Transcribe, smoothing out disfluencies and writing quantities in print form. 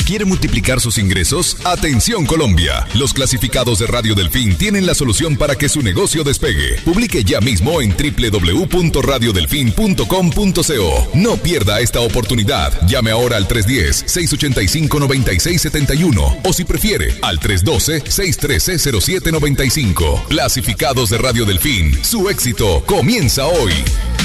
¿Quiere multiplicar sus ingresos? Atención Colombia. Los clasificados de Radio Delfín tienen la solución para que su negocio despegue. Publique ya mismo en www.radiodelfin.com.co. No pierda esta oportunidad. Llame ahora al 310-685-9671 o si prefiere al 312-613-0795. Clasificados de Radio Delfín. Su éxito comienza hoy.